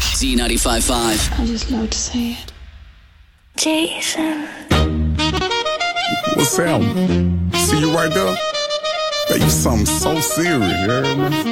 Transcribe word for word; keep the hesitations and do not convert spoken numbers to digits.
Z ninety-five point five. I just love to say it. Jason. What's up? See you right there? That you something so serious, you heard me?